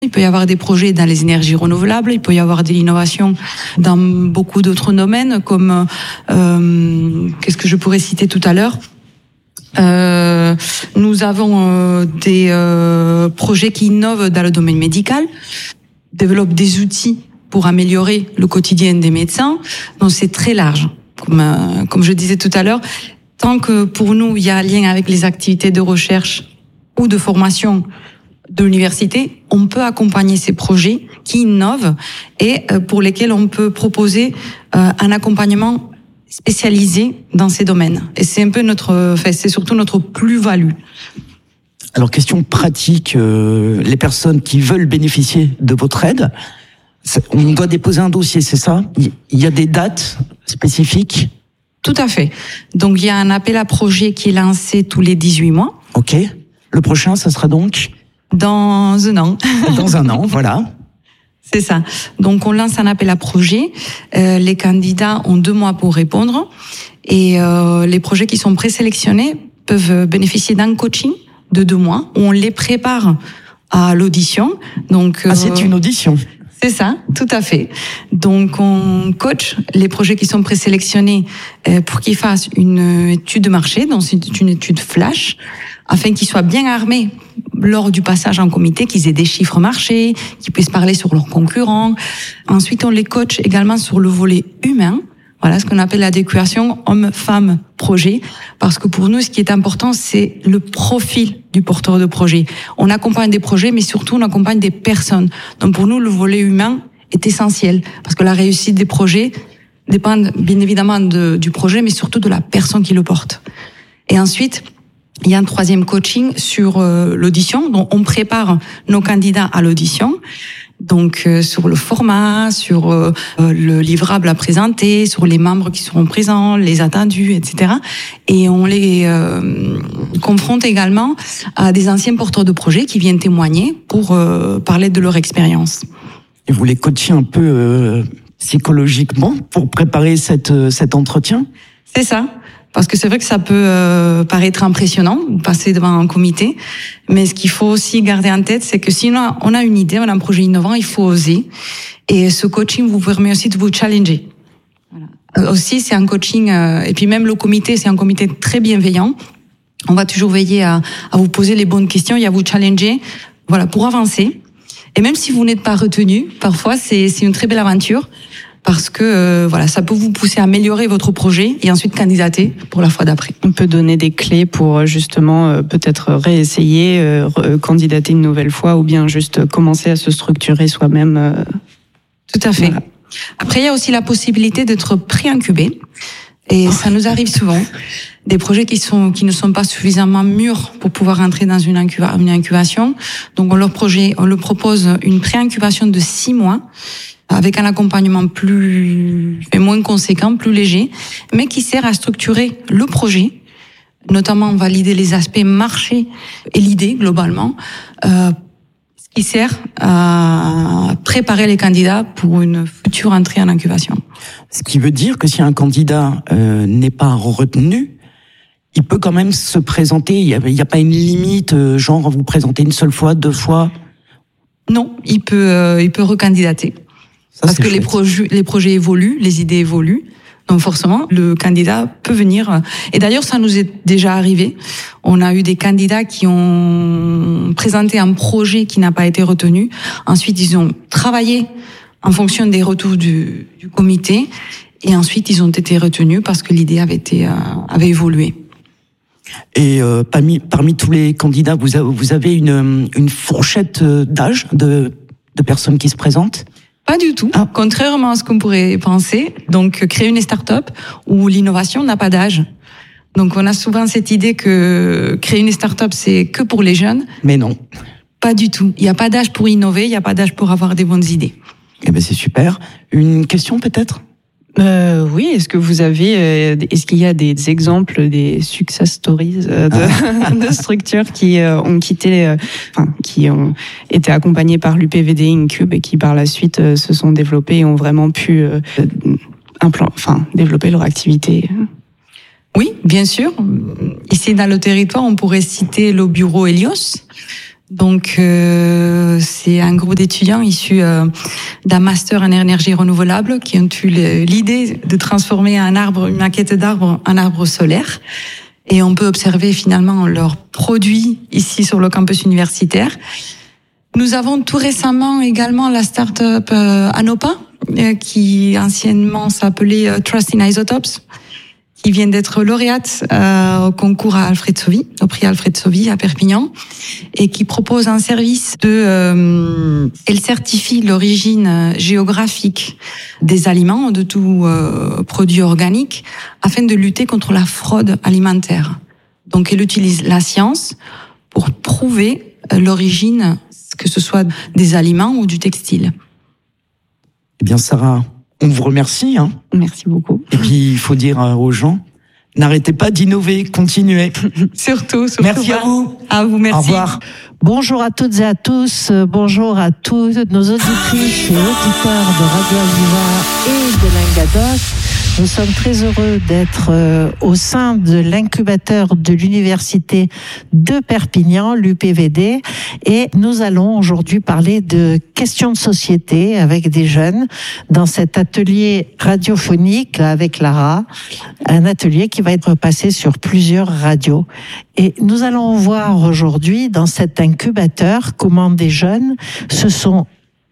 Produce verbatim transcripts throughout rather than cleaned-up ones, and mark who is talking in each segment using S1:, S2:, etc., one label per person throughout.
S1: Il peut y avoir des projets dans les énergies renouvelables, il peut y avoir de l'innovation dans beaucoup d'autres domaines, comme euh, qu'est-ce que je pourrais citer tout à l'heure. Euh, nous avons euh, des euh, projets qui innovent dans le domaine médical, développent des outils pour améliorer le quotidien des médecins. Donc c'est très large. Comme, euh, comme je disais tout à l'heure, tant que pour nous il y a un lien avec les activités de recherche ou de formation de l'université, on peut accompagner ces projets qui innovent et pour lesquels on peut proposer un accompagnement spécialisé dans ces domaines. Et c'est un peu notre, enfin, c'est surtout notre plus-value.
S2: Alors, question pratique, euh, les personnes qui veulent bénéficier de votre aide, on doit déposer un dossier, c'est ça? Il y a des dates spécifiques?
S1: Tout à fait. Donc, il y a un appel à projet qui est lancé tous les dix-huit mois.
S2: Ok. Le prochain, ça sera donc?
S1: Dans un an.
S2: Dans un an, voilà.
S1: C'est ça. Donc, on lance un appel à projet. Euh, les candidats ont deux mois pour répondre. Et euh, les projets qui sont présélectionnés peuvent bénéficier d'un coaching de deux mois où on les prépare à l'audition. Donc,
S2: ah, c'est une audition.
S1: C'est ça, tout à fait. Donc, on coach les projets qui sont présélectionnés pour qu'ils fassent une étude de marché, donc c'est une étude flash, afin qu'ils soient bien armés lors du passage en comité, qu'ils aient des chiffres marchés, qu'ils puissent parler sur leurs concurrents. Ensuite, on les coach également sur le volet humain. Voilà ce qu'on appelle l'adéquation homme-femme-projet. Parce que pour nous, ce qui est important, c'est le profil du porteur de projet. On accompagne des projets, mais surtout, on accompagne des personnes. Donc pour nous, le volet humain est essentiel. Parce que la réussite des projets dépend bien évidemment de, du projet, mais surtout de la personne qui le porte. Et ensuite, il y a un troisième coaching sur euh, l'audition. Donc on prépare nos candidats à l'audition. Donc euh, sur le format, sur euh, le livrable à présenter, sur les membres qui seront présents, les attendus, et cetera. Et on les euh, confronte également à des anciens porteurs de projets qui viennent témoigner pour euh, parler de leur expérience.
S2: Et vous les coachez un peu euh, psychologiquement pour préparer cette, cet entretien ?
S1: C'est ça. Parce que c'est vrai que ça peut euh, paraître impressionnant, passer devant un comité, mais ce qu'il faut aussi garder en tête, c'est que si on a, on a une idée, on a un projet innovant, il faut oser. Et ce coaching vous permet aussi de vous challenger. Voilà. Euh, aussi, c'est un coaching, euh, et puis même le comité, c'est un comité très bienveillant. On va toujours veiller à, à vous poser les bonnes questions et à vous challenger, voilà, pour avancer. Et même si vous n'êtes pas retenu, parfois c'est, c'est une très belle aventure. Parce que euh, voilà, ça peut vous pousser à améliorer votre projet et ensuite candidater pour la fois d'après.
S3: On peut donner des clés pour justement euh, peut-être réessayer, euh, re- candidater une nouvelle fois ou bien juste commencer à se structurer soi-même. Euh...
S1: Tout à fait. Voilà. Après, il y a aussi la possibilité d'être pré-incubé et oh. ça nous arrive souvent. Des projets qui sont qui ne sont pas suffisamment mûrs pour pouvoir entrer dans une, incuba- une incubation. Donc on leur projet, on leur propose une pré-incubation de six mois. Avec un accompagnement plus et moins conséquent, plus léger, mais qui sert à structurer le projet, notamment valider les aspects marché et l'idée globalement, euh, ce qui sert à préparer les candidats pour une future entrée en incubation.
S2: Ce qui veut dire que si un candidat euh, n'est pas retenu, il peut quand même se présenter. Il y a, il y a pas une limite, euh, genre vous présenter une seule fois, deux fois.
S1: Non, il peut, euh, il peut recandidater. Ça, parce que les, proje- les projets évoluent, les idées évoluent. Donc forcément, le candidat peut venir. Et d'ailleurs, ça nous est déjà arrivé. On a eu des candidats qui ont présenté un projet qui n'a pas été retenu. Ensuite, ils ont travaillé en fonction des retours du, du comité. Et ensuite, ils ont été retenus parce que l'idée avait été, euh, avait évolué.
S2: Et euh, parmi, parmi tous les candidats, vous avez, vous avez une, une fourchette d'âge de, de personnes qui se présentent ?
S1: Pas du tout, ah. Contrairement à ce qu'on pourrait penser. Donc, créer une start-up où l'innovation n'a pas d'âge. Donc, on a souvent cette idée que créer une start-up, c'est que pour les jeunes.
S2: Mais non.
S1: Pas du tout. Il n'y a pas d'âge pour innover, il n'y a pas d'âge pour avoir des bonnes idées.
S2: Eh ben, c'est super. Une question peut-être ?
S3: Euh, oui, est-ce que vous avez, euh, est-ce qu'il y a des exemples, des success stories euh, de, ah. de structures qui euh, ont quitté, euh, enfin, qui ont été accompagnées par l'U P V D Incube et qui par la suite euh, se sont développées et ont vraiment pu euh, implant, enfin, développer leur activité?
S1: Oui, bien sûr. Ici dans le territoire, on pourrait citer le bureau Helios. Donc, euh, c'est un groupe d'étudiants issus euh, d'un master en énergie renouvelable qui ont eu l'idée de transformer un arbre, une maquette d'arbre, en arbre solaire. Et on peut observer finalement leurs produits ici sur le campus universitaire. Nous avons tout récemment également la start-up euh, Anopa, euh, qui anciennement s'appelait euh, Trust in Isotopes, qui vient d'être lauréate euh, au concours à Alfred Sauvy, au prix Alfred Sauvy à Perpignan, et qui propose un service de... Euh, elle certifie l'origine géographique des aliments, de tout euh, produit organique, afin de lutter contre la fraude alimentaire. Donc elle utilise la science pour prouver l'origine, que ce soit des aliments ou du textile.
S2: Eh bien Sarah, on vous remercie. Hein.
S3: Merci beaucoup.
S2: Et puis, il faut dire aux gens, n'arrêtez pas d'innover, continuez.
S1: Surtout, surtout.
S2: Merci
S1: pas.
S2: à vous.
S1: À vous, merci.
S2: Au revoir.
S4: Bonjour à toutes et à tous, bonjour à tous nos auditrices et auditeurs de Radio Aviva et de Languedoc. Nous sommes très heureux d'être euh, au sein de l'incubateur de l'université de Perpignan, l'U P V D, et nous allons aujourd'hui parler de questions de société avec des jeunes dans cet atelier radiophonique là, avec Lara, un atelier qui va être passé sur plusieurs radios. Et nous allons voir aujourd'hui dans cet incubateur comment des jeunes se sont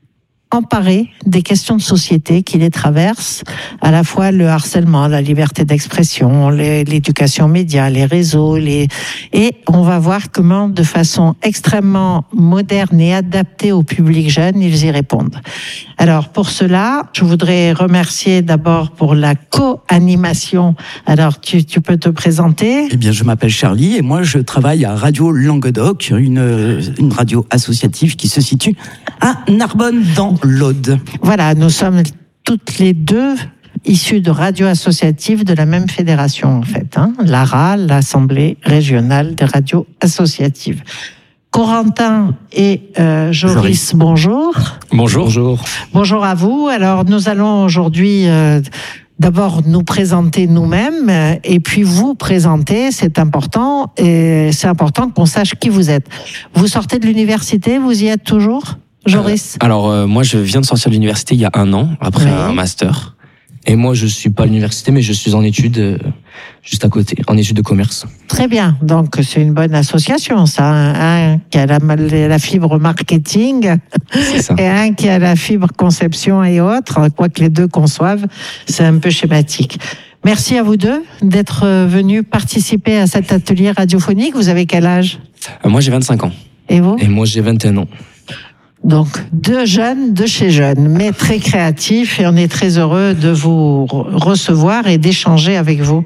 S4: emparés des questions de société qui les traversent, à la fois le harcèlement, la liberté d'expression, les, l'éducation média, les réseaux, les... et on va voir comment, de façon extrêmement moderne et adaptée au public jeune, ils y répondent. Alors, pour cela, je voudrais remercier d'abord pour la co-animation. Alors, tu, tu peux te présenter?
S2: Eh bien, je m'appelle Charlie et moi, je travaille à Radio Languedoc, une, une radio associative qui se situe à Narbonne, dans l'Aude.
S4: Voilà, nous sommes toutes les deux issues de radios associatives de la même fédération, en fait. Hein, l'A R A, l'Assemblée régionale des radios associatives. Corentin et euh, Joris, Joris, bonjour.
S5: Bonjour. Bonjour.
S4: Bonjour à vous. Alors, nous allons aujourd'hui euh, d'abord nous présenter nous-mêmes euh, et puis vous présenter, c'est important, et c'est important qu'on sache qui vous êtes. Vous sortez de l'université, vous y êtes toujours, Joris?
S5: euh, Alors, euh, moi, je viens de sortir de l'université il y a un an, après oui. un master. Et moi, je suis pas à l'université, mais je suis en études euh, juste à côté, en études de commerce.
S4: Très bien. Donc, c'est une bonne association, ça. Un, un qui a la, la fibre marketing
S5: ça.
S4: et un qui a la fibre conception et autres. Quoique les deux conçoivent, c'est un peu schématique. Merci à vous deux d'être venus participer à cet atelier radiophonique. Vous avez quel âge?
S5: euh, Moi, j'ai vingt-cinq ans.
S4: Et vous?
S5: Et moi, j'ai vingt et un ans.
S4: Donc, deux jeunes de chez jeunes, mais très créatifs, et on est très heureux de vous recevoir et d'échanger avec vous.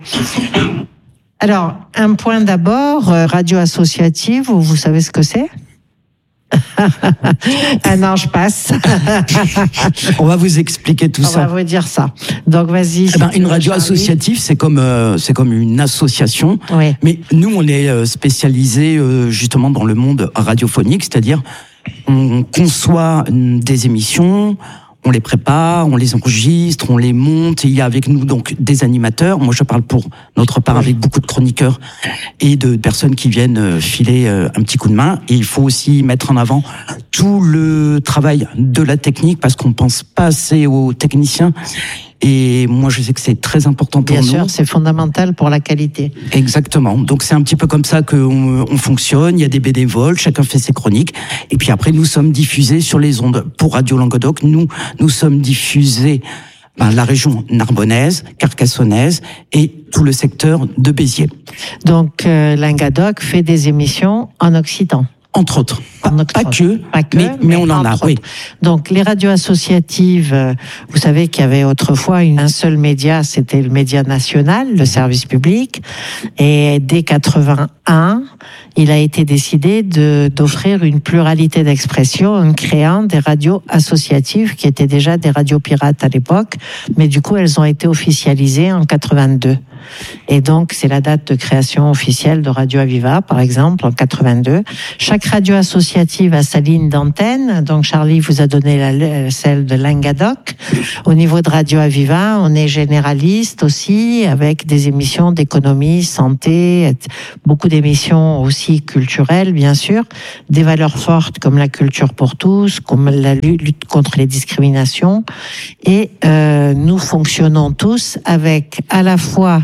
S4: Alors, un point d'abord, radio associative, vous savez ce que c'est? Ah non, je passe.
S2: On va vous expliquer tout
S4: on
S2: ça.
S4: On va vous dire ça. Donc, vas-y.
S2: Eh ben, une radio Charlie. associative, c'est comme euh, c'est comme une association.
S4: Oui.
S2: Mais nous, on est spécialisés euh, justement dans le monde radiophonique, c'est-à-dire on conçoit des émissions, on les prépare, on les enregistre, on les monte, et il y a avec nous donc des animateurs. Moi, je parle pour notre part avec beaucoup de chroniqueurs et de personnes qui viennent filer un petit coup de main. Et il faut aussi mettre en avant tout le travail de la technique, parce qu'on pense pas assez aux techniciens. Et moi, je sais que c'est très important pour
S4: Bien
S2: nous.
S4: Bien sûr, c'est fondamental pour la qualité.
S2: Exactement. Donc, c'est un petit peu comme ça qu'on on fonctionne. Il y a des bénévoles, chacun fait ses chroniques. Et puis après, nous sommes diffusés sur les ondes. Pour Radio Languedoc, nous, nous sommes diffusés ben, la région narbonnaise, carcassonnaise et tout le secteur de Béziers.
S4: Donc, euh, Languedoc fait des émissions en occitan.
S2: Entre autres. Pas, pas, que,
S4: pas que,
S2: mais, mais, mais on en a, oui.
S4: Donc, les radios associatives, vous savez qu'il y avait autrefois un seul média, c'était le média national, le service public. Et dès quatre-vingt-un, il a été décidé de, d'offrir une pluralité d'expression en créant des radios associatives qui étaient déjà des radios pirates à l'époque. Mais du coup, elles ont été officialisées en quatre-vingt-deux. Et donc, c'est la date de création officielle de Radio Aviva, par exemple, en quatre-vingt-deux. Chaque radio associative associative a sa ligne d'antenne. Donc Charlie vous a donné la, celle de Languedoc. Au niveau de Radio Aviva, on est généraliste aussi, avec des émissions d'économie, santé, beaucoup d'émissions aussi culturelles, bien sûr, des valeurs fortes comme la culture pour tous, comme la lutte contre les discriminations. Et euh, nous fonctionnons tous avec à la fois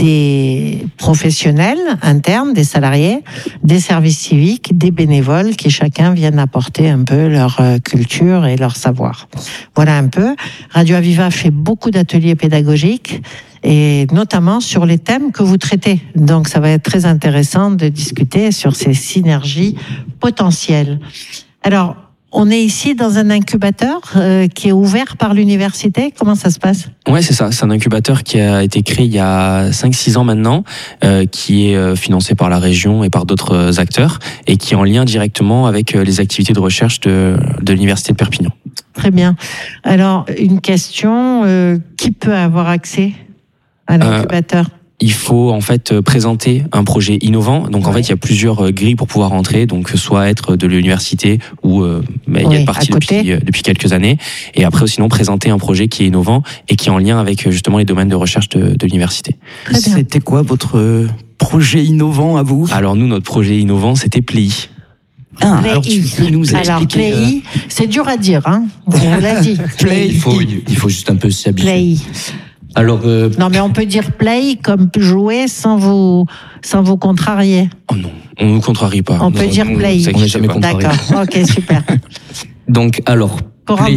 S4: des professionnels internes, des salariés, des services civiques, des bénévoles qui chacun viennent apporter un peu leur culture et leur savoir. Voilà un peu. Radio Aviva fait beaucoup d'ateliers pédagogiques et notamment sur les thèmes que vous traitez. Donc ça va être très intéressant de discuter sur ces synergies potentielles. Alors, on est ici dans un incubateur euh, qui est ouvert par l'université. Comment ça se passe ?
S5: Ouais, c'est ça. C'est un incubateur qui a été créé il y a cinq six ans maintenant, euh, qui est euh, financé par la région et par d'autres acteurs et qui est en lien directement avec euh, les activités de recherche de, de l'université de Perpignan.
S4: Très bien. Alors, une question, euh, qui peut avoir accès à l'incubateur ? euh...
S5: Il faut en fait présenter un projet innovant. Donc en ouais. fait, il y a plusieurs grilles pour pouvoir entrer. Donc soit être de l'université ou euh, bah, oui, y être parti depuis, depuis quelques années. Et après, sinon présenter un projet qui est innovant et qui est en lien avec justement les domaines de recherche de, de l'université.
S2: C'était quoi votre projet innovant à vous ?
S5: Alors nous, notre projet innovant, c'était Play.
S4: Ah, alors tu peux nous expliquer. Alors Play, euh... c'est dur à dire, hein. On l'a dit.
S5: Play. Il faut, il faut juste un peu s'y habituer.
S4: Play.
S5: Alors, euh...
S4: non, mais on peut dire play comme jouer sans vous, sans vous contrarier.
S5: Oh non, on ne nous contrarie pas.
S4: On
S5: non,
S4: peut dire
S5: on,
S4: play.
S5: On n'est jamais contrarié.
S4: D'accord, ok, super.
S5: Donc, alors, Play,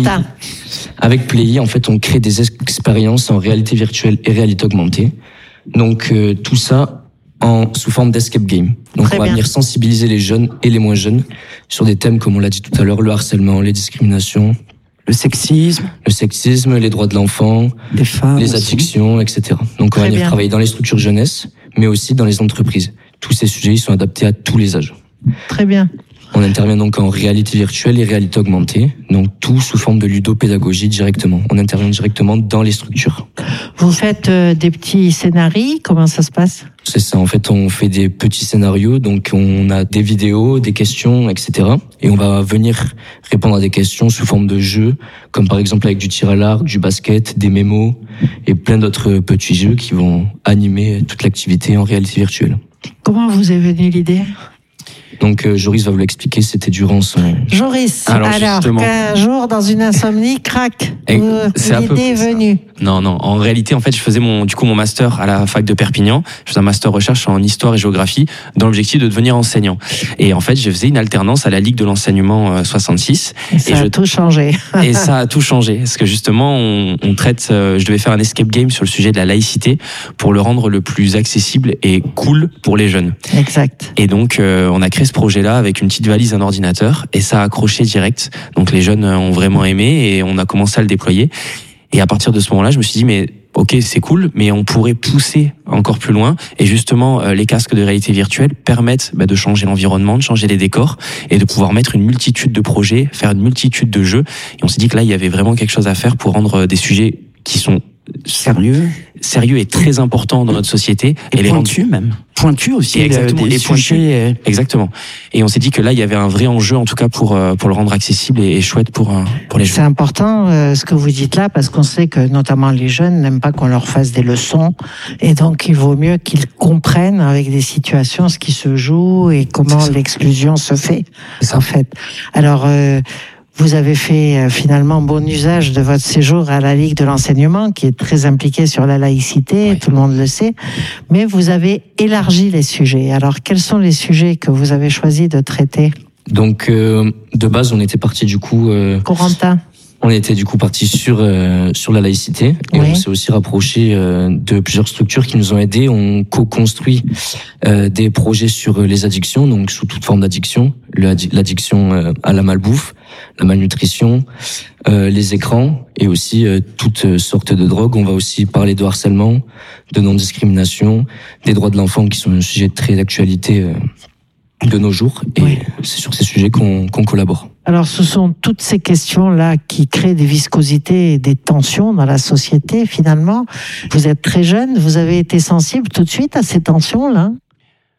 S5: avec Play, en fait, on crée des expériences en réalité virtuelle et réalité augmentée. Donc, euh, tout ça en sous forme d'escape game. Donc, Très on va bien. venir sensibiliser les jeunes et les moins jeunes sur des thèmes, comme on l'a dit tout à l'heure, le harcèlement, les discriminations,
S2: le sexisme,
S5: le sexisme, les droits de l'enfant,
S2: les femmes,
S5: les
S2: aussi.
S5: addictions, et cetera. Donc on va venir travailler dans les structures jeunesse, mais aussi dans les entreprises. Tous ces sujets, ils sont adaptés à tous les âges.
S4: Très bien.
S5: On intervient donc en réalité virtuelle et réalité augmentée, donc tout sous forme de ludopédagogie directement. On intervient directement dans les structures.
S4: Vous faites euh, des petits scénarios, comment ça se passe ?
S5: C'est ça, en fait, on fait des petits scénarios, donc on a des vidéos, des questions, et cetera. Et on va venir répondre à des questions sous forme de jeux, comme par exemple avec du tir à l'arc, du basket, des mémos, et plein d'autres petits jeux qui vont animer toute l'activité en réalité virtuelle.
S4: Comment vous est venue l'idée ?
S5: Donc euh, Joris va vous l'expliquer, c'était durant son...
S4: Joris, alors, alors qu'un jour dans une insomnie, crac,
S5: Et
S4: vous, l'idée est venue.
S5: Non, non, en réalité, en fait, je faisais mon, du coup, mon master à la fac de Perpignan. Je faisais un master recherche en histoire et géographie dans l'objectif de devenir enseignant. Et en fait, je faisais une alternance à la Ligue de l'enseignement soixante-six.
S4: Et ça
S5: et
S4: a
S5: je...
S4: tout changé.
S5: Et ça a tout changé. Parce que justement, on, on traite, euh, je devais faire un escape game sur le sujet de la laïcité pour le rendre le plus accessible et cool pour les jeunes.
S4: Exact.
S5: Et donc, euh, on a créé ce projet-là avec une petite valise, un ordinateur, et ça a accroché direct. Donc les jeunes ont vraiment aimé et on a commencé à le déployer. Et à partir de ce moment-là, je me suis dit, mais ok, c'est cool, mais on pourrait pousser encore plus loin. Et justement, euh, les casques de réalité virtuelle permettent bah, de changer l'environnement, de changer les décors et de pouvoir mettre une multitude de projets, faire une multitude de jeux. Et on s'est dit que là, il y avait vraiment quelque chose à faire pour rendre des sujets qui sont
S2: sérieux,
S5: sérieux et très importants dans notre société.
S2: Et, et les pointus rendre... même. Pointus aussi.
S5: Et exactement.
S2: Des
S5: et
S2: sujets.
S5: Exactement. Et on s'est dit que là, il y avait un vrai enjeu, en tout cas, pour, pour le rendre accessible et, et chouette pour, pour les jeunes.
S4: C'est important euh, ce que vous dites là, parce qu'on sait que notamment les jeunes n'aiment pas qu'on leur fasse des leçons. Et donc, il vaut mieux qu'ils comprennent avec des situations ce qui se joue et comment l'exclusion se fait, en fait. Alors, euh, vous avez fait euh, finalement bon usage de votre séjour à la Ligue de l'enseignement, qui est très impliquée sur la laïcité, oui. Tout le monde le sait, mais vous avez élargi les sujets. Alors, quels sont les sujets que vous avez choisi de traiter ?
S5: Donc, euh, de base, on était parti du coup... Euh,
S4: Corentin.
S5: On était du coup parti sur euh, sur la laïcité et oui. On s'est aussi rapproché euh, de plusieurs structures qui nous ont aidés. On co-construit euh, des projets sur les addictions, donc sous toute forme d'addiction, l'addiction euh, à la malbouffe, la malnutrition, euh, les écrans et aussi euh, toutes sortes de drogues. On va aussi parler de harcèlement, de non-discrimination, des droits de l'enfant qui sont un sujet très d'actualité euh, de nos jours. Et oui. C'est sur ces sujets qu'on qu'on collabore.
S4: Alors, ce sont toutes ces questions-là qui créent des viscosités et des tensions dans la société, finalement. Vous êtes très jeune, vous avez été sensible tout de suite à ces tensions-là ?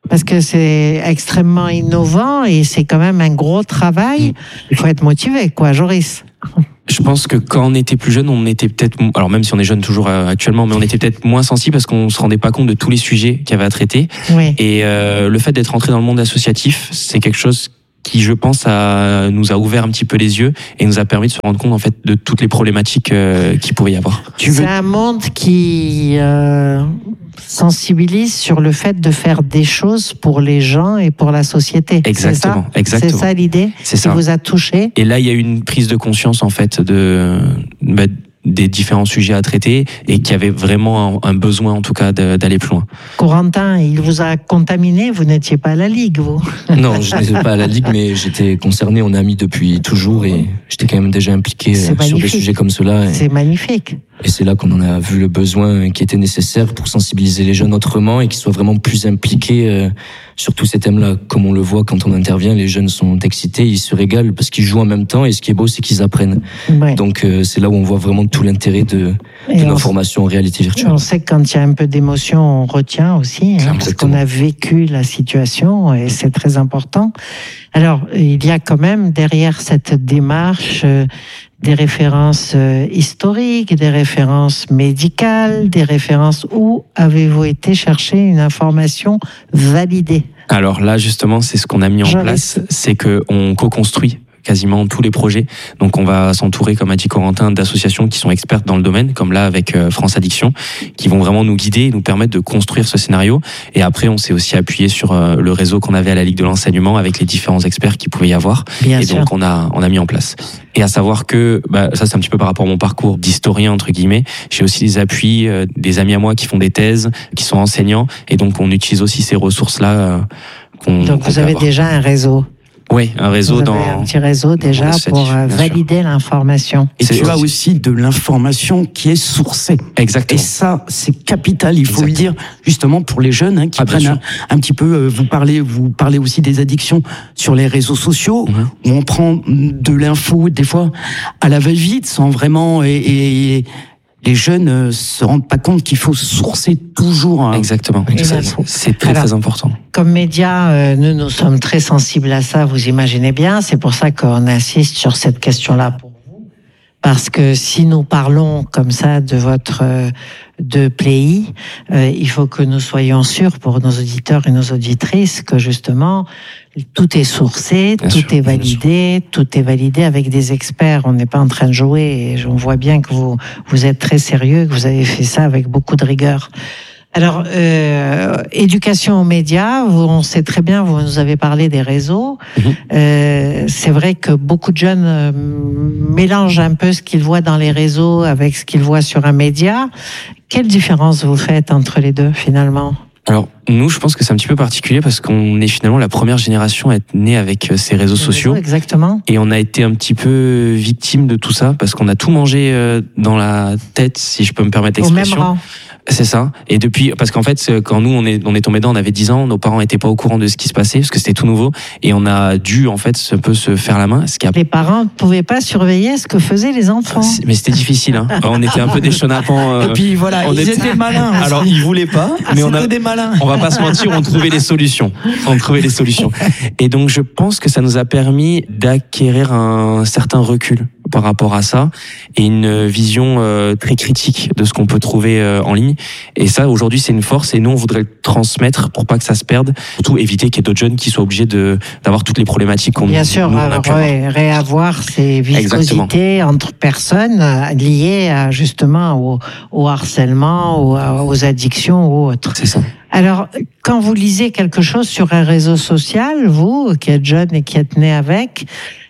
S4: Parce que c'est extrêmement innovant et c'est quand même un gros travail. Il faut être motivé, quoi, Joris.
S6: Je pense que quand on était plus jeune, on était peut-être, alors même si on est jeune toujours euh, actuellement, mais on était peut-être moins sensible parce qu'on se rendait pas compte de tous les sujets qu'il y avait à traiter.
S4: Oui.
S6: Et euh, le fait d'être entré dans le monde associatif, c'est quelque chose qui, je pense, a, nous a ouvert un petit peu les yeux et nous a permis de se rendre compte en fait de toutes les problématiques euh, qu'il pouvait y avoir.
S4: Tu veux... C'est un monde qui euh, sensibilise sur le fait de faire des choses pour les gens et pour la société.
S6: Exactement,
S4: c'est ça
S6: exactement.
S4: C'est ça l'idée
S6: C'est
S4: qui
S6: ça.
S4: vous a touché.
S6: Et là, il y a eu une prise de conscience en fait de bah, des différents sujets à traiter et qu'il y avait vraiment un, un besoin en tout cas de, d'aller plus loin.
S4: Corentin, il vous a contaminé, vous n'étiez pas à la Ligue, vous?
S5: Non, je n'étais pas à la Ligue, mais j'étais concerné, on est amis depuis toujours et j'étais quand même déjà impliqué
S4: C'est
S5: sur des
S4: magnifique.
S5: sujets comme cela. Et,
S4: C'est magnifique.
S5: et c'est là qu'on en a vu le besoin qui était nécessaire pour sensibiliser les jeunes autrement et qu'ils soient vraiment plus impliqués euh, sur tous ces thèmes-là. Comme on le voit quand on intervient, les jeunes sont excités, ils se régalent parce qu'ils jouent en même temps et ce qui est beau, c'est qu'ils apprennent.
S4: Ouais.
S5: Donc euh, c'est là où on voit vraiment tout l'intérêt de,
S4: Et
S5: de
S4: on-
S5: nos formations en réalité virtuelle.
S4: On sait que quand il y a un peu d'émotion, on retient aussi, hein, parce
S5: Exactement.
S4: qu'on a vécu la situation et c'est très important. Alors, il y a quand même derrière cette démarche euh, des références euh, historiques, des références médicales, des références où avez-vous été chercher une information validée?
S6: Alors là, justement, c'est ce qu'on a mis en
S4: Je
S6: place, c'est que on co-construit quasiment tous les projets. Donc on va s'entourer, comme a dit Corentin, d'associations qui sont expertes dans le domaine, comme là avec euh, France Addiction, qui vont vraiment nous guider et nous permettre de construire ce scénario. Et après, on s'est aussi appuyé sur euh, le réseau qu'on avait à la Ligue de l'enseignement avec les différents experts qu'il pouvait y avoir.
S4: Bien
S6: et
S4: sûr.
S6: donc on a on a mis en place. Et à savoir que bah, ça c'est un petit peu par rapport à mon parcours d'historien entre guillemets. J'ai aussi des appuis, euh, des amis à moi qui font des thèses, qui sont enseignants, et donc on utilise aussi ces ressources là. Euh,
S4: Donc vous avez déjà un réseau.
S6: Oui, un réseau
S4: Vous
S6: dans
S4: avez un petit réseau déjà
S6: associatif,
S4: pour euh,
S6: bien sûr.
S4: valider l'information.
S2: Et
S6: C'est
S2: tu as
S6: aussi-
S2: aussi de l'information qui est sourcée. Et
S6: Exactement.
S2: ça, c'est capital. Il faut le
S6: Exactement.
S2: dire justement pour les jeunes hein, qui
S6: Ah, bien
S2: prennent un, un petit peu. euh, vous parlez, vous parlez aussi des addictions sur les réseaux sociaux
S6: Mhm.
S2: où on prend de l'info des fois à la va-vite sans vraiment et, et- et les jeunes euh, se rendent pas compte qu'il faut sourcer toujours. hein.
S6: Exactement.
S4: Et
S6: Ça,
S4: l'info.
S6: c'est très
S4: Alors,
S6: très important.
S4: Comme médias, euh, nous, nous sommes très sensibles à ça, vous imaginez bien. C'est pour ça qu'on insiste sur cette question-là pour vous. Parce que si nous parlons comme ça de votre euh, de Play, euh, il faut que nous soyons sûrs pour nos auditeurs et nos auditrices que justement tout est sourcé,
S6: Bien
S4: tout
S6: sûr,
S4: est
S6: bien
S4: validé, tout est validé avec des experts. On n'est pas en train de jouer. Et on voit bien que vous vous êtes très sérieux, que vous avez fait ça avec beaucoup de rigueur. Alors, euh, éducation aux médias, vous, on sait très bien, vous nous avez parlé des réseaux.
S6: Mhm.
S4: Euh, c'est vrai que beaucoup de jeunes euh, mélangent un peu ce qu'ils voient dans les réseaux avec ce qu'ils voient sur un média. Quelle différence vous faites entre les deux, finalement ?
S6: Alors nous, je pense que c'est un petit peu particulier parce qu'on est finalement la première génération à être née avec euh, ces réseaux sociaux.
S4: Exactement.
S6: Et on a été un petit peu victime de tout ça parce qu'on a tout mangé euh, dans la tête, si je peux me permettre
S4: Au même
S6: l'expression.
S4: rang.
S6: C'est ça. Et depuis, parce qu'en fait, c'est- quand nous on est on est tombé dedans, on avait dix ans, nos parents étaient pas au courant de ce qui se passait parce que c'était tout nouveau et on a dû en fait un peu se faire la main. Ce qui a
S4: Les parents ne pouvaient pas surveiller ce que faisaient les enfants.
S6: mais c'était difficile. Hein. On était un peu des chenapans. euh,
S2: Et puis voilà,
S6: on
S2: ils
S6: était-
S2: étaient malins. aussi.
S6: Alors ils voulaient pas, mais on a
S2: C'était des malins.
S6: on va pas se mentir, on trouvait les solutions. On trouvait les solutions. Et donc, je pense que ça nous a permis d'acquérir un certain recul par rapport à ça et une vision euh, très critique de ce qu'on peut trouver euh, en ligne. Et ça, aujourd'hui, c'est une force et nous, on voudrait le transmettre pour pas que ça se perde. Surtout éviter qu'il y ait d'autres jeunes qui soient obligés de d'avoir toutes les problématiques qu'on
S4: Bien sûr,
S6: nous, on a
S4: alors,
S6: pu avoir.
S4: ouais, réavoir ces viscosités entre personnes euh, liées à, justement au, au harcèlement, ou à- aux addictions ou autres.
S6: C'est ça.
S4: Alors, quand vous lisez quelque chose sur un réseau social, vous, qui êtes jeune et qui êtes né avec,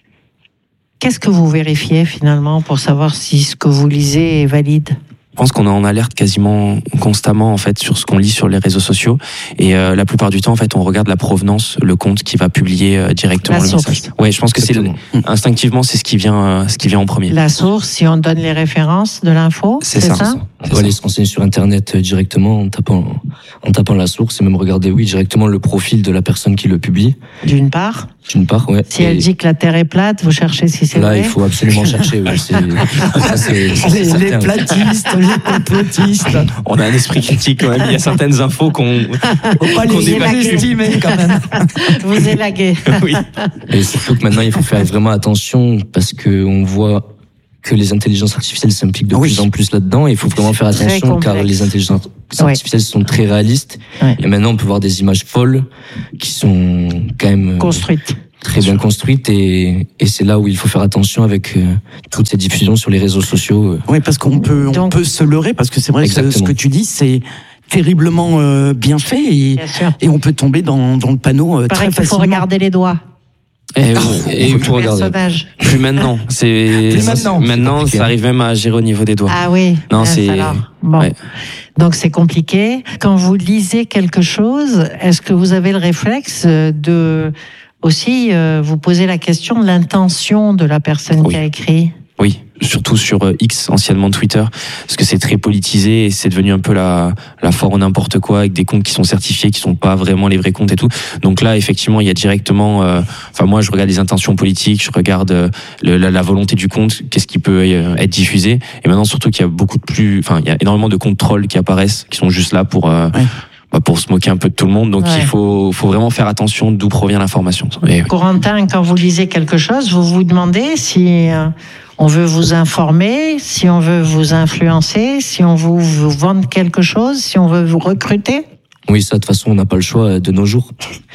S4: qu'est-ce que vous vérifiez finalement pour savoir si ce que vous lisez est valide ?
S6: Je pense qu'on est en alerte quasiment constamment en fait sur ce qu'on lit sur les réseaux sociaux et euh, la plupart du temps en fait on regarde la provenance, le compte qui va publier euh, directement
S4: La
S6: le
S4: source.
S6: message. Ouais, je pense que c'est le- instinctivement c'est ce qui vient euh, ce qui vient en premier.
S4: La source, si on donne les références de l'info,
S6: C'est
S4: c'est
S6: ça.
S4: ça,
S5: On doit aller se renseigner sur Internet euh, directement en tapant, en tapant la source et même regarder, oui, directement le profil de la personne qui le publie.
S4: d'une part.
S5: D'une part, ouais.
S4: Si elle
S5: Et
S4: dit que la Terre est plate, vous cherchez si c'est
S5: là,
S4: vrai.
S5: il faut absolument chercher. Ouais, c'est, ça, c'est, ça, c'est
S2: Les, les
S5: certain.
S2: platistes, les complotistes.
S6: On a un esprit critique quand même. Il y a certaines infos qu'on.
S2: Faut pas
S6: Qu'on
S2: les
S6: évacue.
S2: estimer quand même.
S4: Vous élaguez.
S6: Oui.
S5: Et surtout que maintenant, il faut faire vraiment attention parce que on voit que les intelligences artificielles s'impliquent de
S2: Oui.
S5: plus en plus là-dedans. Et il faut vraiment faire
S4: Très
S5: attention car
S4: complexe.
S5: les intelligences
S4: Ouais.
S5: artificielles sont très réalistes.
S4: Ouais.
S5: Et maintenant, on peut voir des images folles qui sont quand même euh,
S4: Construite.
S5: très bien construites. Et, et c'est là où il faut faire attention avec euh, toutes ces diffusions sur les réseaux sociaux. euh.
S2: Oui, parce qu'on peut, on
S4: Donc-
S2: peut se leurrer, parce que c'est vrai que ce
S5: Exactement.
S2: que tu dis, c'est terriblement euh, bien fait et,
S4: Bien sûr.
S2: et on peut tomber dans, dans le panneau euh,
S4: Pareil
S2: très
S4: qu'il faut
S2: facilement.
S4: regarder les doigts.
S6: Et,
S5: Et
S6: et
S5: tout regarder.
S4: Personnage.
S6: plus maintenant. C'est
S2: Plus maintenant.
S6: Maintenant,
S5: compliqué.
S6: ça arrive même à gérer au niveau des doigts.
S4: Ah oui.
S6: Non,
S4: mince
S6: c'est-
S4: alors. Bon.
S6: ouais.
S4: Donc c'est compliqué. Quand vous lisez quelque chose, est-ce que vous avez le réflexe de aussi euh, vous poser la question de l'intention de la personne
S6: Oui.
S4: qui a écrit?
S6: Oui, surtout sur euh, X, anciennement Twitter, parce que c'est très politisé et c'est devenu un peu la, la foire au n'importe quoi avec des comptes qui sont certifiés, qui sont pas vraiment les vrais comptes et tout. Donc là, effectivement, il y a directement, euh, enfin moi, je regarde les intentions politiques, je regarde euh, le, la, la volonté du compte, qu'est-ce qui peut euh, être diffusé. Et maintenant, surtout qu'il y a beaucoup de plus, enfin, il y a énormément de comptes trolls qui apparaissent, qui sont juste là pour. Euh,
S2: Ouais.
S6: bah, pour se moquer un peu de tout le monde, donc
S4: Ouais.
S6: il faut, faut vraiment faire attention d'où provient l'information. Et oui.
S4: Corentin, quand vous lisez quelque chose, vous vous demandez si euh, on veut vous informer, si on veut vous influencer, si on veut vous vendre quelque chose, si on veut vous recruter?
S5: Oui, ça, de toute façon, on n'a pas le choix euh, de nos jours.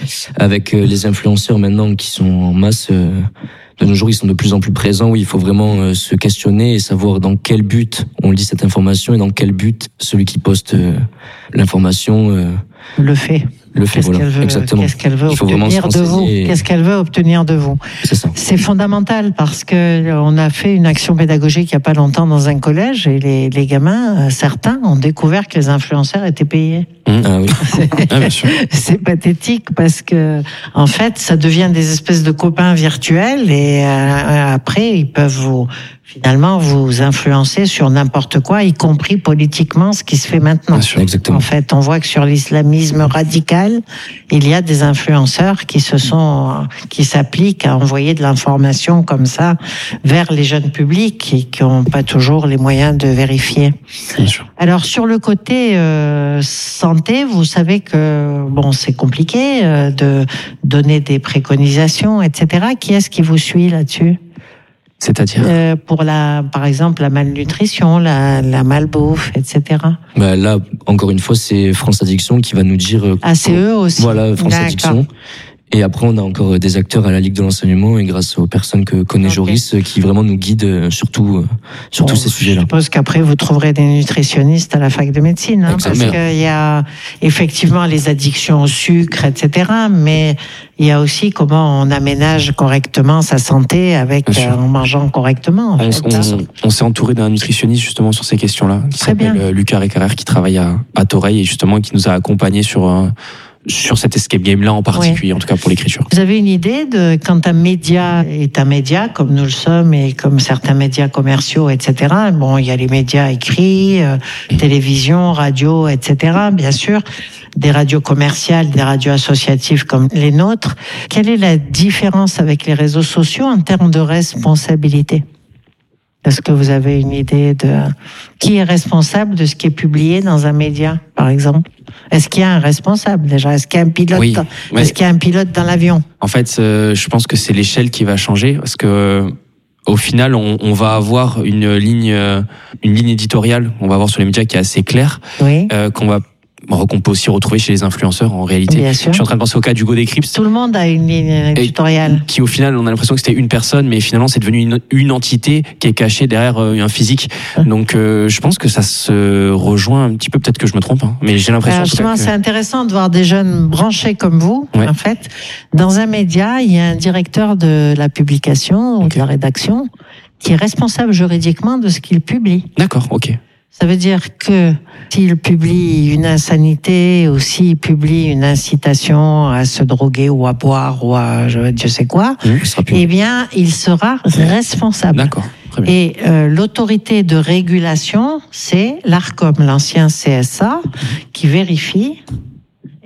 S5: Avec euh, les influenceurs maintenant qui sont en masse, euh, de nos jours, ils sont de plus en plus présents. Oui, il faut vraiment euh, se questionner et savoir dans quel but on lit cette information et dans quel but celui qui poste euh, l'information euh,
S4: Le fait.
S5: le fait.
S4: Qu'est-ce
S5: Voilà,
S4: qu'elle veut,
S5: exactement.
S4: qu'est-ce qu'elle veut
S5: Il faut vraiment se
S4: obtenir de vous?
S5: renseigner.
S4: Qu'est-ce qu'elle veut obtenir de vous?
S5: C'est ça.
S4: C'est fondamental parce que on a fait une action pédagogique il y a pas longtemps dans un collège et les, les gamins, euh, certains ont découvert que les influenceurs étaient payés.
S6: Mmh.
S5: Ah oui.
S6: Ah, bien sûr.
S4: C'est pathétique parce que en fait, ça devient des espèces de copains virtuels et euh, après ils peuvent vous finalement vous influencer sur n'importe quoi, y compris politiquement, ce qui se fait maintenant.
S6: Bien sûr.
S5: Exactement.
S4: En fait, on voit que sur l'islamisme radical, il y a des influenceurs qui se sont, qui s'appliquent à envoyer de l'information comme ça vers les jeunes publics et qui n'ont pas toujours les moyens de vérifier.
S6: Bien sûr.
S4: Alors sur le côté euh, santé, vous savez que bon, c'est compliqué euh, de donner des préconisations, et cetera. Qui est-ce qui vous suit là-dessus?
S6: C'est-à-dire
S4: Euh, pour la, par exemple, la malnutrition, la, la malbouffe, et cetera.
S5: Bah, là, encore une fois, c'est France Addiction qui va nous dire. euh,
S4: Ah, c'est eux aussi.
S5: Voilà, France
S4: D'accord.
S5: Addiction. Et après, on a encore des acteurs à la Ligue de l'enseignement et grâce aux personnes que connaît
S4: Ok.
S5: Joris euh, qui vraiment nous guident euh, sur, tout, euh, sur
S4: Bon,
S5: tous ces
S4: Je
S5: sujets-là.
S4: suppose qu'après, vous trouverez des nutritionnistes à la fac de médecine, hein, parce
S5: Exactement.
S4: qu'il y a effectivement les addictions au sucre, et cetera. Mais il y a aussi comment on aménage correctement sa santé avec
S6: Bien sûr.
S4: euh, en mangeant correctement. en
S6: On,
S4: fait,
S6: on-
S4: hein.
S6: on s'est entouré d'un nutritionniste justement sur ces questions-là, qui
S4: Très bien.
S6: s'appelle euh, Lucas Récarère, qui travaille à, à Toreil et justement qui nous a accompagnés sur euh, sur cet escape game-là en particulier, en tout cas pour l'écriture.
S4: Vous avez une idée de quand un média est un média, comme nous le sommes et comme certains médias commerciaux, et cetera. Bon, il y a les médias écrits, euh, télévision, radio, et cetera. Bien sûr, des radios commerciales, des radios associatives comme les nôtres. Quelle est la différence avec les réseaux sociaux en termes de responsabilité? Est-ce que vous avez une idée de qui est responsable de ce qui est publié dans un média, par exemple? Est-ce qu'il y a un responsable déjà? Est-ce qu'il y a un pilote?
S6: Oui,
S4: dans...
S6: mais-
S4: Est-ce qu'il y a un pilote dans l'avion?
S6: En fait, euh, je pense que c'est l'échelle qui va changer parce que euh, au final, on, on va avoir une ligne, euh, une ligne éditoriale. On va avoir sur les médias qui est assez claire,
S4: Oui,
S6: euh, qu'on va bon, qu'on peut aussi retrouver chez les influenceurs en réalité.
S4: bien
S6: Je
S4: sûr.
S6: suis en train de penser au cas d'Hugo Décrypte,
S4: Tout le monde a une ligne éditoriale.
S6: qui au final, on a l'impression que c'était une personne, mais finalement, c'est devenu une, une entité qui est cachée derrière euh, un physique. Donc, euh, je pense que ça se rejoint un petit peu. Peut-être que je me trompe, hein, mais j'ai l'impression.
S4: Alors
S6: en tout cas,
S4: justement,
S6: que-
S4: c'est intéressant de voir des jeunes branchés comme vous.
S6: Ouais.
S4: En fait, dans un média, il y a un directeur de la publication ou
S6: Ok.
S4: de la rédaction qui est responsable juridiquement de ce qu'il publie.
S6: D'accord, ok.
S4: Ça veut dire que s'il publie une insanité ou s'il publie une incitation à se droguer ou à boire ou à je, Dieu sais quoi,
S6: Mmh, ce sera plus-
S4: eh bien, il sera responsable.
S6: D'accord, très bien.
S4: Et euh, l'autorité de régulation, c'est l'ARCOM, l'ancien C S A, qui vérifie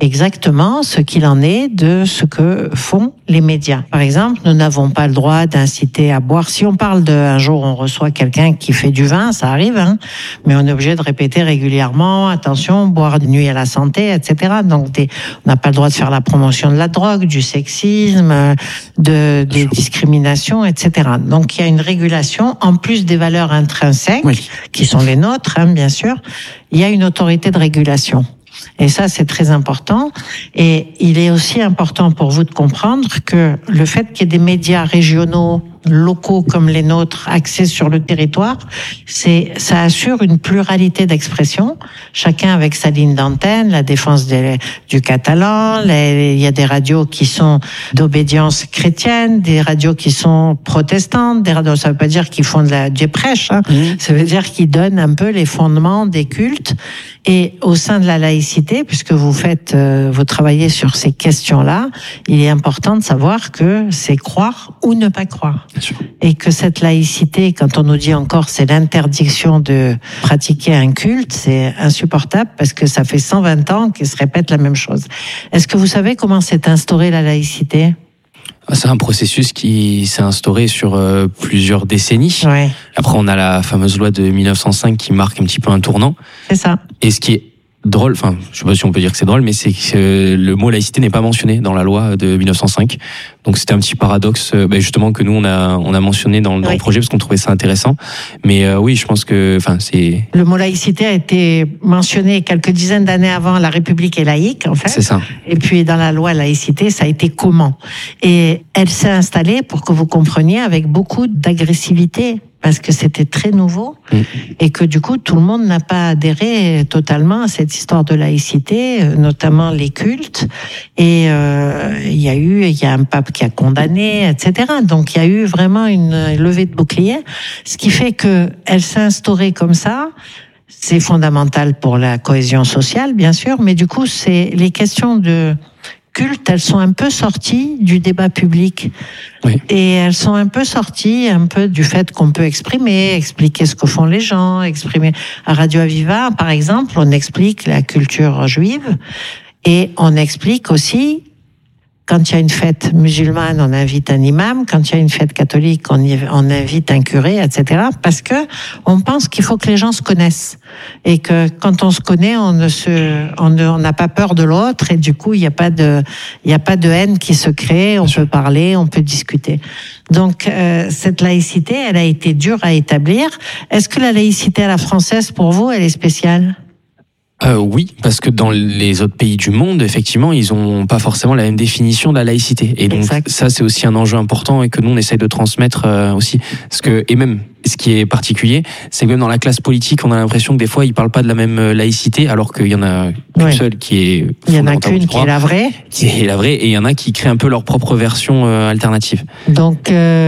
S4: exactement ce qu'il en est de ce que font les médias. Par exemple, nous n'avons pas le droit d'inciter à boire. Si on parle de, un jour on reçoit quelqu'un qui fait du vin, ça arrive, hein, mais on est obligé de répéter régulièrement, attention, boire nuit à la santé, et cetera. Donc des, on n'a pas le droit de faire la promotion de la drogue, du sexisme, de, des discriminations, et cetera. Donc il y a une régulation, en plus des valeurs intrinsèques, oui, qui sont les nôtres, hein, bien sûr, il y a une autorité de régulation. Et ça, c'est très important. Et il est aussi important pour vous de comprendre que le fait qu'il y ait des médias régionaux, locaux comme les nôtres, axés sur le territoire, c'est, ça assure une pluralité d'expression, chacun avec sa ligne d'antenne, la défense des, du catalan, les, il y a des radios qui sont d'obédience chrétienne, des radios qui sont protestantes, des radios, ça veut pas dire qu'ils font de la, des prêches, hein, mmh. ça veut dire qu'ils donnent un peu les fondements des cultes. Et au sein de la laïcité, puisque vous faites, euh, vous travaillez sur ces questions-là, il est important de savoir que c'est croire ou ne pas croire. Et que cette laïcité, quand on nous dit encore c'est l'interdiction de pratiquer un culte, c'est insupportable parce que ça fait cent vingt ans qu'il se répète la même chose. Est-ce que vous savez comment s'est instaurée la laïcité ?
S6: C'est un processus qui s'est instauré sur euh, plusieurs décennies.
S4: Ouais.
S6: Après, on a la fameuse loi de mille neuf cent cinq qui marque un petit peu un tournant.
S4: C'est ça.
S6: Et ce qui est drôle, enfin, je sais pas si on peut dire que c'est drôle, mais c'est que le mot laïcité n'est pas mentionné dans la loi de mille neuf cent cinq. Donc c'était un petit paradoxe, ben justement, que nous on a on a mentionné dans, dans oui. le projet parce qu'on trouvait ça intéressant. Mais euh, oui, je pense que, enfin, c'est.
S4: Le mot laïcité a été mentionné quelques dizaines d'années avant la République est laïque, en fait.
S6: C'est ça.
S4: Et puis dans la loi laïcité, ça a été comment ? Et elle s'est installée, pour que vous compreniez, avec beaucoup d'agressivité. Parce que c'était très nouveau mmh. et que du coup tout le monde n'a pas adhéré totalement à cette histoire de laïcité, notamment les cultes. Et euh, il y a eu, il y a un pape qui a condamné, et cetera. Donc il y a eu vraiment une levée de bouclier, ce qui fait que elle s'est instaurée comme ça. C'est fondamental pour la cohésion sociale, bien sûr, mais du coup c'est les questions de culte, elles sont un peu sorties du débat public. Oui. Et elles sont un peu sorties un peu du fait qu'on peut exprimer, expliquer ce que font les gens, exprimer. À Radio Aviva, par exemple, on explique la culture juive et on explique aussi, quand il y a une fête musulmane, on invite un imam. Quand il y a une fête catholique, on, y, on invite un curé, et cetera. Parce que on pense qu'il faut que les gens se connaissent et que quand on se connaît, on ne se, on ne, on n'a pas peur de l'autre et du coup, il n'y a pas de, il n'y a pas de haine qui se crée. On peut parler, on peut discuter. Donc euh, cette laïcité, elle a été dure à établir. Est-ce que la laïcité à la française, pour vous, elle est spéciale ?
S6: Euh, oui, parce que dans les autres pays du monde, effectivement, ils ont pas forcément la même définition de la laïcité. Et donc exact. Ça, c'est aussi un enjeu important et que nous, on essaye de transmettre euh, aussi. Parce que, et même, ce qui est particulier, c'est que même dans la classe politique, on a l'impression que des fois, ils parlent pas de la même laïcité, alors qu'il y en a qu'une oui. seule qui est.
S4: Il y en a qu'une qui est la vraie.
S6: Qui est la vraie, et il y en a qui créent un peu leur propre version euh, alternative.
S4: Donc,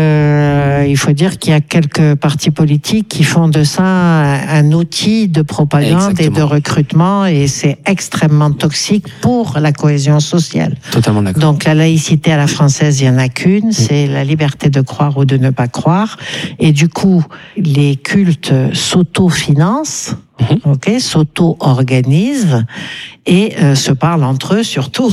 S4: euh, il faut dire qu'il y a quelques partis politiques qui font de ça un, un outil de propagande Exactement. Et de recrutement, et c'est extrêmement toxique pour la cohésion sociale.
S6: Totalement d'accord.
S4: Donc, la laïcité à la française, il y en a qu'une, c'est la liberté de croire ou de ne pas croire, et du coup, les cultes s'auto-financent, mmh. ok, s'auto-organisent et euh, se parlent entre eux surtout.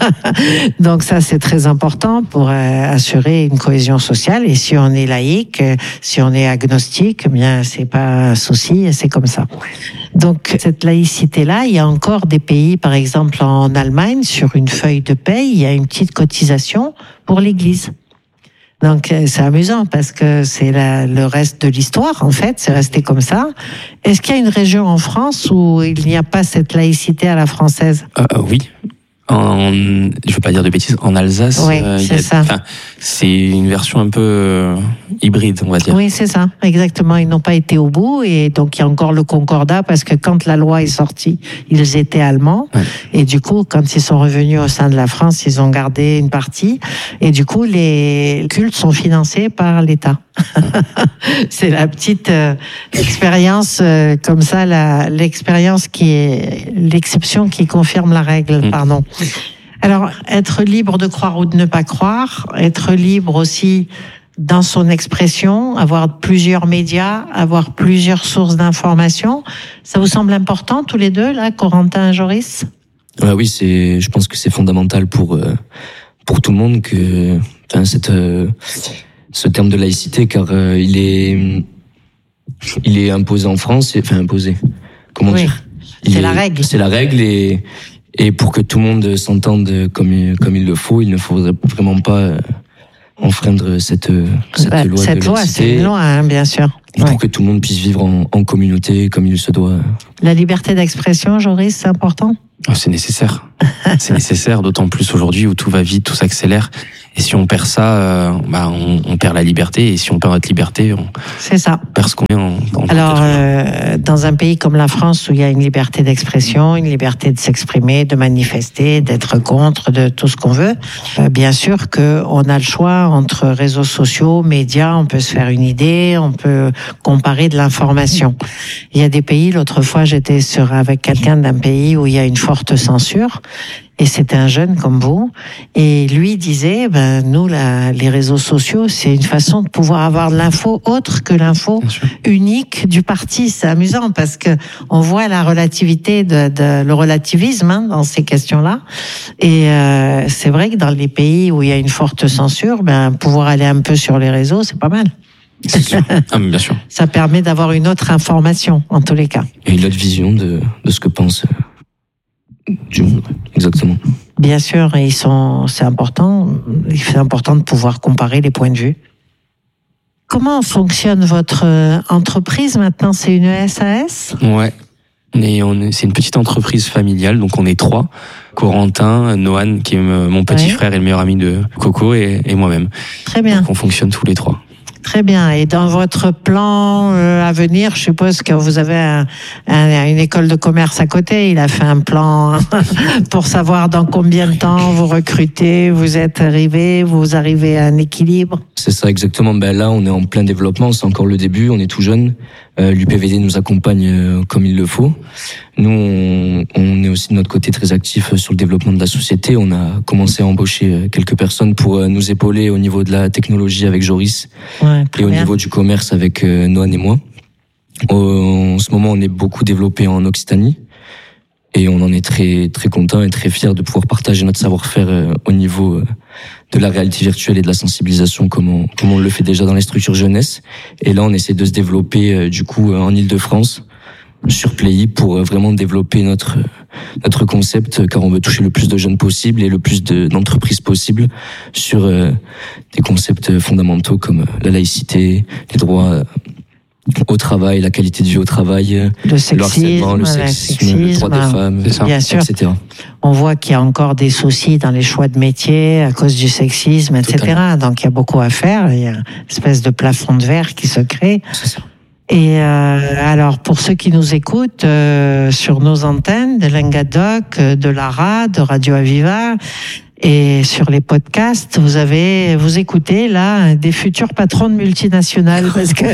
S4: Donc ça, c'est très important pour euh, assurer une cohésion sociale. Et si on est laïque, euh, si on est agnostique, eh bien c'est pas un souci, c'est comme ça. Donc cette laïcité-là, il y a encore des pays, par exemple en Allemagne, sur une feuille de paie, il y a une petite cotisation pour l'Église. Donc c'est amusant parce que c'est la, le reste de l'histoire, en fait, c'est resté comme ça. Est-ce qu'il y a une région en France où il n'y a pas cette laïcité à la française ?
S6: euh, Oui. En, je veux pas dire de bêtises, en Alsace,
S4: oui, euh, c'est, y a, ça.
S6: C'est une version un peu euh, hybride, on va dire.
S4: Oui, c'est ça, exactement. Ils n'ont pas été au bout et donc il y a encore le concordat parce que quand la loi est sortie, ils étaient allemands ouais. et du coup, quand ils sont revenus au sein de la France, ils ont gardé une partie et du coup, les cultes sont financés par l'État. C'est la petite euh, expérience euh, comme ça, la, l'expérience qui est l'exception qui confirme la règle. Mmh. Pardon. Alors, être libre de croire ou de ne pas croire, être libre aussi dans son expression, avoir plusieurs médias, avoir plusieurs sources d'informations, ça vous semble important tous les deux là, Corentin et Joris ?
S5: Ouais, oui, c'est, je pense que c'est fondamental pour euh, pour tout le monde que, enfin, cette euh, ce terme de laïcité, car euh, il est il est imposé en France, et, enfin imposé. Comment
S4: Oui,
S5: dire
S4: c'est
S5: Il
S4: la
S5: est-
S4: règle.
S5: C'est la règle et et pour que tout le monde s'entende comme comme il le faut, il ne faudrait vraiment pas euh, enfreindre cette cette
S4: Bah,
S5: loi
S4: cette
S5: de
S4: loi,
S5: laïcité.
S4: c'est une loi, hein, bien sûr.
S5: Pour
S4: Ouais.
S5: que tout le monde puisse vivre en, en communauté comme il se doit.
S4: La liberté d'expression, Joris, c'est important.
S6: Oh, c'est nécessaire. C'est nécessaire, d'autant plus aujourd'hui où tout va vite, tout s'accélère. Et si on perd ça, euh, bah, on, on perd la liberté. Et si on perd notre liberté, on
S4: C'est ça.
S6: perd ce qu'on est en, en
S4: Alors, euh, dans un pays comme la France où il y a une liberté d'expression, une liberté de s'exprimer, de manifester, d'être contre, de tout ce qu'on veut, euh, bien sûr qu'on a le choix entre réseaux sociaux, médias, on peut se faire une idée, on peut comparer de l'information. Il y a des pays, l'autre fois j'étais sur avec quelqu'un d'un pays où il y a une forte censure. Et c'était un jeune comme vous. Et lui disait, ben, nous, la, les réseaux sociaux, c'est une façon de pouvoir avoir de l'info autre que l'info
S6: Bien sûr.
S4: unique du parti. C'est amusant parce que on voit la relativité de, de le relativisme hein, dans ces questions-là. Et euh, c'est vrai que dans les pays où il y a une forte censure, ben, pouvoir aller un peu sur les réseaux, c'est pas mal.
S6: C'est sûr. Ah, mais bien sûr.
S4: Ça permet d'avoir une autre information, en tous les cas.
S5: Et une autre vision de, de ce que pense euh, du monde. Exactement.
S4: Bien sûr, et ils sont, c'est important. C'est important de pouvoir comparer les points de vue. Comment fonctionne votre euh, entreprise maintenant? C'est une E S A S?
S6: Ouais. Et on est, c'est une petite entreprise familiale, donc on est trois. Corentin, Noan, qui est m- mon petit
S4: Ouais.
S6: frère et le meilleur ami de Coco, et, et moi-même.
S4: Très bien.
S6: Donc on fonctionne tous les trois.
S4: Très bien. Et dans votre plan euh, à venir, je suppose que vous avez un, un- une école de commerce à côté. Il a fait un plan pour savoir dans combien de temps vous recrutez, vous êtes arrivé, vous arrivez à un équilibre.
S5: C'est ça exactement. Ben là, on est en plein développement. C'est encore le début. On est tout jeune. Euh, L'U P V D nous accompagne euh, comme il le faut. Nous, on, on est aussi de notre côté très actifs sur le développement de la société. On a commencé à embaucher euh, quelques personnes pour euh, nous épauler au niveau de la technologie avec Joris
S4: Ouais,
S5: et au niveau du commerce avec euh, Noan et moi. Au- en ce moment, on est beaucoup développé en Occitanie et on en est très très content et très fier de pouvoir partager notre savoir-faire euh, au niveau euh, de la réalité virtuelle et de la sensibilisation comme on, comme on le fait déjà dans les structures jeunesse. Et là, on essaie de se développer euh, du coup euh, en Île-de-France sur Play pour euh, vraiment développer notre euh, notre concept euh, car on veut toucher le plus de jeunes possible et le plus de- d'entreprises possible sur euh, des concepts fondamentaux comme euh, la laïcité, les droits euh, au travail, la qualité de vie au travail, euh,
S4: Le
S5: le
S4: sexisme,
S5: harcèlement, le
S4: le
S5: sexisme, le droit des
S4: sexisme,
S5: femmes,
S6: C'est ça.
S4: bien sûr.
S5: et cetera.
S4: On voit qu'il y a encore des soucis dans les choix de métier à cause du sexisme, et cetera. Donc il y a beaucoup à faire. Il y a une espèce de plafond de verre qui se crée.
S5: C'est ça.
S4: Et euh, alors, pour ceux qui nous écoutent euh, sur nos antennes de Languedoc, euh, de Lara, de Radio Aviva, et sur les podcasts, vous avez, vous écoutez là des futurs patrons de multinationales parce que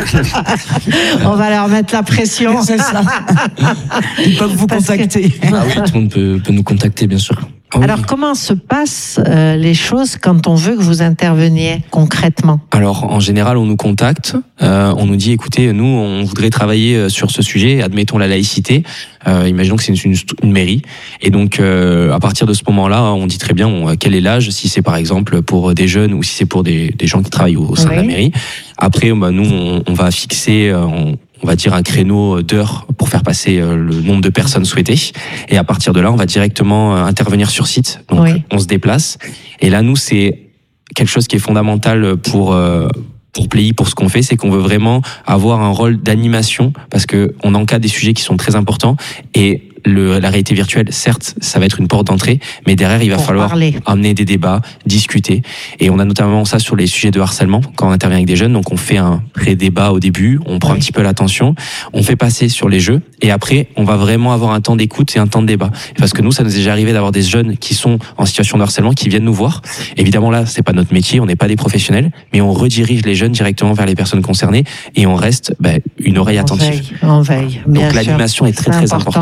S4: on va leur mettre la pression.
S2: C'est ça. Ils peuvent vous
S4: Parce que-
S2: contacter.
S5: Ah oui, tout le monde peut, peut nous contacter, bien sûr.
S6: Ah oui.
S4: Alors, comment se passent euh, les choses quand on veut que vous interveniez concrètement?
S6: Alors, en général, on nous contacte, euh, on nous dit, écoutez, nous, on voudrait travailler euh, sur ce sujet, admettons la laïcité, euh, imaginons que c'est une, une, une mairie, et donc, euh, à partir de ce moment-là, on dit très bien on, quel est l'âge, si c'est par exemple pour des jeunes ou si c'est pour des, des gens qui travaillent au, au sein
S4: Oui.
S6: de la mairie. Après, bah, nous, on, on va fixer... euh, on, on va dire un créneau d'heures pour faire passer euh, le nombre de personnes souhaitées. Et à partir de là, on va directement euh, intervenir sur site. Donc,
S4: Oui.
S6: on se déplace. Et là, nous, c'est quelque chose qui est fondamental pour euh, pour Play, pour ce qu'on fait, c'est qu'on veut vraiment avoir un rôle d'animation parce que on encadre des sujets qui sont très importants et le, la réalité virtuelle, certes, ça va être une porte d'entrée, mais derrière, il va
S4: Pour
S6: falloir
S4: parler.
S6: amener des débats, discuter. Et on a notamment ça sur les sujets de harcèlement quand on intervient avec des jeunes. Donc on fait un pré-débat au début, on prend
S4: Oui.
S6: un petit peu l'attention, on fait passer sur les jeux et après on va vraiment avoir un temps d'écoute et un temps de débat. Parce que nous, ça nous est déjà arrivé d'avoir des jeunes qui sont en situation de harcèlement qui viennent nous voir. Évidemment là, c'est pas notre métier, on n'est pas des professionnels, mais on redirige les jeunes directement vers les personnes concernées et on reste bah, une oreille
S4: On
S6: attentive.
S4: veille, on veille. Bien
S6: Donc
S4: sûr.
S6: l'animation est très
S4: C'est
S6: très
S4: important.
S6: importante. Ouais.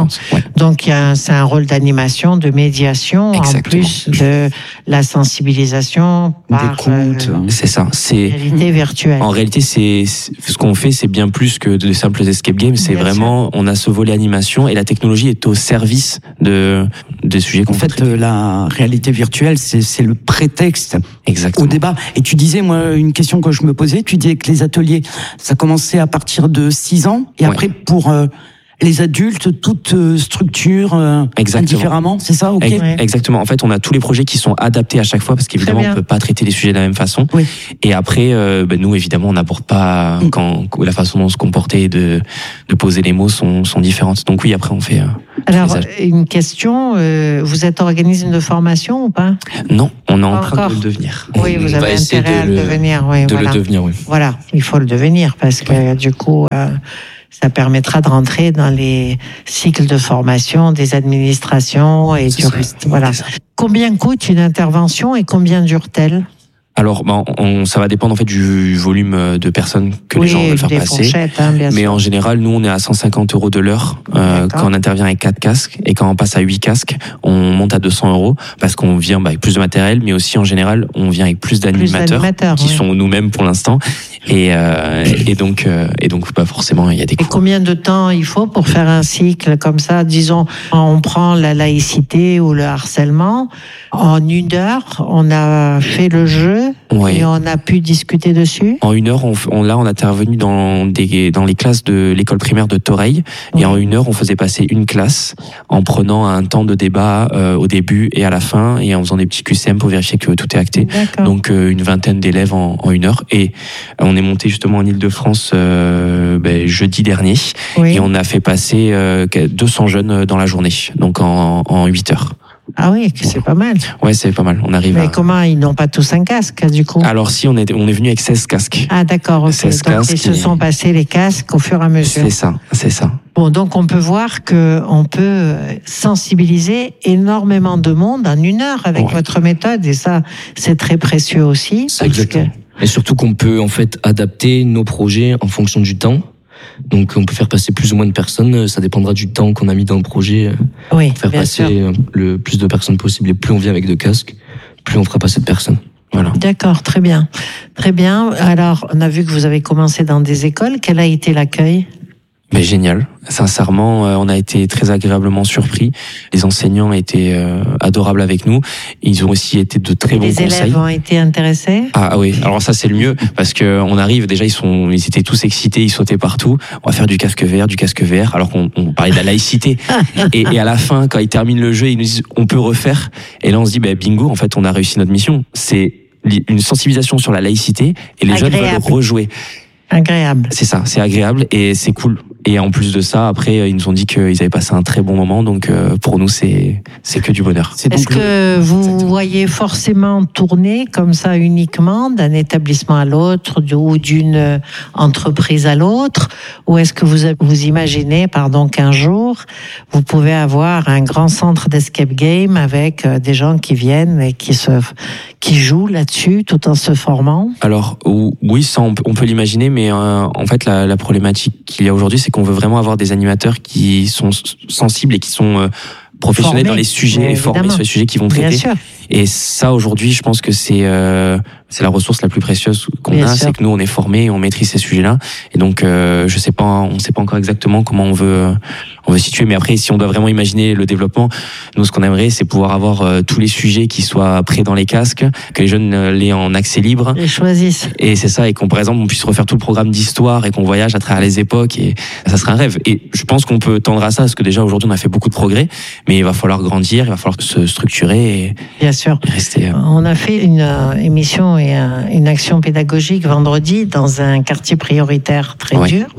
S4: Donc il y a un, c'est un rôle d'animation, de médiation,
S6: Exactement.
S4: en plus de la sensibilisation par
S2: D'écoute.
S4: euh,
S6: C'est ça. C'est
S4: réalité virtuelle.
S6: En réalité, c'est c'est- ce qu'on fait, c'est bien plus que de simples escape games. C'est
S4: Bien
S6: vraiment, on a ce volet animation et la technologie est au service de des sujets qu'on
S2: En fait,
S6: traite.
S2: euh, la réalité virtuelle, c'est c'est le prétexte
S6: Exactement.
S2: au débat. Et tu disais, moi, une question que je me posais, tu disais que les ateliers, ça commençait à partir de six ans, et
S6: Ouais.
S2: après, pour euh, les adultes, toute euh, structure euh,
S6: Exactement.
S2: indifféremment, c'est ça, ok?
S6: Ex-
S4: Ouais.
S6: Exactement. En fait, on a tous les projets qui sont adaptés à chaque fois parce qu'évidemment,
S4: bien.
S6: on peut pas traiter les sujets de la même façon.
S2: Oui.
S6: Et après, euh, ben, nous, évidemment, on n'aborde pas
S2: Mm.
S6: quand la façon dont se comporter et de, de poser les mots sont, sont différentes. Donc oui, après, on fait. Euh,
S4: Alors,
S6: les âges.
S4: une question, euh, vous êtes organisme de formation ou pas?
S6: non, on est en
S4: Pas
S6: train
S4: encore.
S6: de le devenir.
S4: Oui,
S5: On
S4: vous
S5: va
S4: avez
S5: essayer
S4: intérêt à
S5: de
S4: le
S5: le-
S4: devenir. Oui,
S5: De
S4: voilà.
S5: le devenir, oui.
S4: Voilà, il faut le devenir parce que du coup, euh, ça permettra de rentrer dans les cycles de formation des administrations et
S6: C'est
S4: du
S6: ça.
S4: reste. Voilà.
S6: C'est ça.
S4: Combien coûte une intervention et combien dure-t-elle?
S6: Alors, ben, on, ça va dépendre en fait du volume de personnes que
S4: Oui,
S6: les gens veulent faire
S4: des
S6: passer.
S4: fourchettes, hein, bien
S6: Mais
S4: sûr.
S6: en général, nous, on est à cent cinquante euros de l'heure euh,
S4: D'accord.
S6: quand on intervient avec quatre casques. Et quand on passe à huit casques, on monte à deux cents euros parce qu'on vient bah, avec plus de matériel, mais aussi en général, on vient avec plus
S4: Plus
S6: d'animateurs
S4: d'animateurs,
S6: qui
S4: oui.
S6: sont nous-mêmes pour l'instant. Et, euh, et donc, euh, et donc, bah, forcément, il y a des
S4: Et
S6: coûts.
S4: combien de temps il faut pour faire un cycle comme ça? Disons, on prend la laïcité ou le harcèlement. En une heure, on a fait le jeu
S6: Ouais.
S4: et on a pu discuter dessus.
S6: En une heure, on, f- on, là, on a intervenu dans, des, dans les classes de l'école primaire de Toreil.
S4: Oui.
S6: Et en une heure, on faisait passer une classe en prenant un temps de débat euh, au début et à la fin et en faisant des petits Q C M pour vérifier que tout est acté.
S4: D'accord.
S6: Donc euh, une vingtaine d'élèves en, en une heure. Et on est monté justement en Ile-de-France euh, ben, jeudi dernier.
S4: Oui.
S6: Et on a fait passer euh, deux cents jeunes dans la journée. Donc en, en huit heures.
S4: Ah oui, c'est pas mal.
S6: Ouais, c'est pas mal. On arrive
S4: Mais
S6: à...
S4: comment ils n'ont pas tous un casque du coup?
S6: Alors si, on est, on est venu avec seize casques.
S4: Ah d'accord, ok.
S6: seize
S4: Donc
S6: casques
S4: ils se
S6: et-
S4: sont passés les casques au fur et à mesure.
S6: C'est ça, c'est ça.
S4: Bon, donc on peut voir que on peut sensibiliser énormément de monde en une heure avec
S6: Ouais.
S4: votre méthode et ça c'est très précieux aussi. parce
S5: Exactement. Et surtout qu'on peut en fait adapter nos projets en fonction du temps. Donc on peut faire passer plus ou moins de personnes, ça dépendra du temps qu'on a mis dans le projet,
S4: que, oui,
S5: faire
S4: bien
S5: passer
S4: sûr.
S5: le plus de personnes possible. Et plus on vient avec de casques, plus on fera passer de personnes.
S6: Voilà.
S4: D'accord, très bien. Très bien. Alors, on a vu que vous avez commencé dans des écoles. Quel a été l'accueil?
S6: Mais génial. Sincèrement, euh, on a été très agréablement surpris. Les enseignants étaient euh, adorables avec nous. Ils ont aussi été de très bons
S4: Les
S6: conseils.
S4: élèves ont été intéressés?
S6: Ah oui, alors ça c'est le mieux parce que on arrive déjà ils sont ils étaient tous excités, ils sautaient partout. On va faire du casque vert, du casque vert alors qu'on on parlait de la laïcité et, et à la fin quand ils terminent le jeu, ils nous disent on peut refaire et là on se dit bah, bingo, en fait on a réussi notre mission. C'est li- une sensibilisation sur la laïcité et les jeunes
S4: Agréable.
S6: veulent rejouer.
S4: Agréable.
S6: C'est ça, c'est agréable et c'est cool. Et en plus de ça, après ils nous ont dit qu'ils avaient passé un très bon moment donc euh, pour nous c'est c'est que du bonheur.
S2: C'est
S4: Est-ce
S2: donc le-
S4: que vous voyez forcément tourner comme ça uniquement d'un établissement à l'autre de- ou d'une entreprise à l'autre? Ou est-ce que vous vous imaginez, pardon, qu'un jour, vous pouvez avoir un grand centre d'escape game avec euh, des gens qui viennent et qui, se, qui jouent là-dessus tout en se formant?
S6: Alors ou- oui, ça on peut, on peut l'imaginer, mais euh, en fait la, la problématique qu'il y a aujourd'hui, c'est qu'on veut vraiment avoir des animateurs qui sont s- sensibles et qui sont euh, professionnels
S4: Formés,
S6: dans les sujets
S4: mais
S6: et formés
S4: évidemment.
S6: sur les sujets qu'ils vont
S4: Bien
S6: traiter.
S4: sûr.
S6: Et ça aujourd'hui, je pense que c'est euh, c'est la ressource la plus précieuse qu'on
S4: Bien
S6: a,
S4: sûr.
S6: c'est que nous on est formés, et on maîtrise ces sujets-là. Et donc euh, je sais pas, on sait pas encore exactement comment on veut euh, on veut situer, mais après si on doit vraiment imaginer le développement, nous ce qu'on aimerait c'est pouvoir avoir euh, tous les sujets qui soient prêts dans les casques, que les jeunes euh, l'aient en accès libre.
S4: Ils choisissent.
S6: Et c'est ça, et qu'on, par exemple, on puisse refaire tout le programme d'histoire et qu'on voyage à travers les époques, et ça serait un rêve. Et je pense qu'on peut tendre à ça, parce que déjà aujourd'hui on a fait beaucoup de progrès, mais il va falloir grandir, il va falloir se structurer et,
S4: Bien sûr.
S6: et rester. euh,
S4: On a fait une euh, émission et un- une action pédagogique vendredi dans un quartier prioritaire très
S6: Ouais.
S4: dur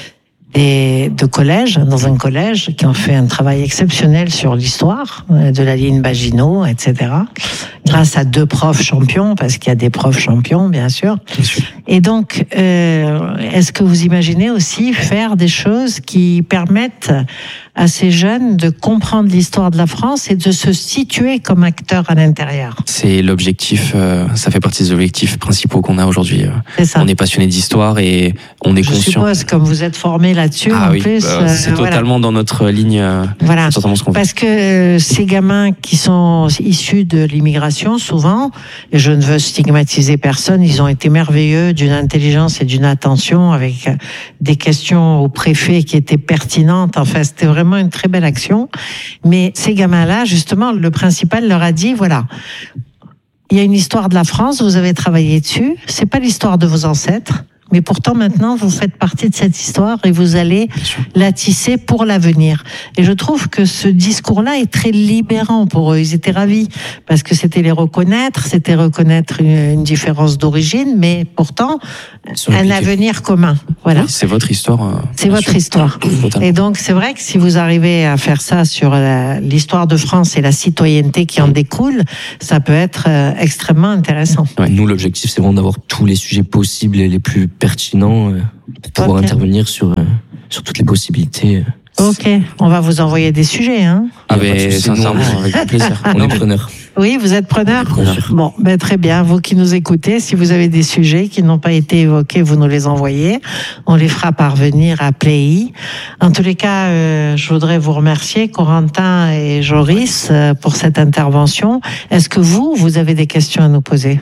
S4: et de collège, dans un collège qui ont fait un travail exceptionnel sur l'histoire euh, de la ligne Maginot, et cetera. Grâce à deux profs champions, parce qu'il y a des profs champions, bien sûr. Et donc, euh, est-ce que vous imaginez aussi faire des choses qui permettent à ces jeunes de comprendre l'histoire de la France et de se situer comme acteur à l'intérieur.
S6: C'est l'objectif, euh, ça fait partie des objectifs principaux qu'on a aujourd'hui.
S4: C'est ça.
S6: On est passionné d'histoire et on est
S4: Je
S6: conscient.
S4: suppose, comme vous êtes formé là-dessus,
S6: Ah
S4: en
S6: oui,
S4: plus.
S6: bah, c'est
S4: euh,
S6: totalement
S4: voilà.
S6: dans notre ligne. euh,
S4: Voilà.
S6: C'est totalement ce qu'on fait.
S4: Parce que euh, ces gamins qui sont issus de l'immigration, souvent, et je ne veux stigmatiser personne, ils ont été merveilleux, d'une intelligence et d'une attention, avec euh, des questions au préfet qui étaient pertinentes. Enfin, c'était vraiment une très belle action. Mais ces gamins-là, justement, le principal leur a dit, voilà, il y a une histoire de la France, vous avez travaillé dessus, c'est pas l'histoire de vos ancêtres. Mais pourtant, maintenant, vous faites partie de cette histoire et vous allez la tisser pour l'avenir. Et je trouve que ce discours-là est très libérant pour eux. Ils étaient ravis parce que c'était les reconnaître, c'était reconnaître une, une différence d'origine, mais pourtant, un avenir commun. Voilà.
S6: Oui, c'est votre histoire. euh,
S4: C'est
S6: bien
S4: votre
S6: sûr.
S4: histoire.
S6: Totalement.
S4: Et donc, c'est vrai que si vous arrivez à faire ça sur la- l'histoire de France et la citoyenneté qui en découle, ça peut être euh, extrêmement intéressant.
S6: Ouais.
S5: Nous, l'objectif, c'est vraiment d'avoir tous les sujets possibles et les plus pertinents euh, pour pouvoir
S4: Ok.
S5: intervenir sur, euh, sur toutes les possibilités.
S4: Ok, on va vous envoyer des sujets, hein.
S6: Ah,
S5: Il y a pas de
S6: mais
S5: souci,
S6: sincèrement,
S5: nous, on-
S6: avec plaisir.
S5: On est preneurs.
S4: Oui, vous êtes preneur.
S5: Bien sûr.
S4: Bon, ben très bien. Vous qui nous écoutez, si vous avez des sujets qui n'ont pas été évoqués, vous nous les envoyez. On les fera parvenir à Play. En tous les cas, euh, je voudrais vous remercier, Corentin et Joris, euh, pour cette intervention. Est-ce que vous, vous avez des questions à nous poser?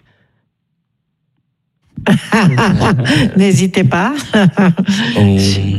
S4: N'hésitez pas.
S5: On-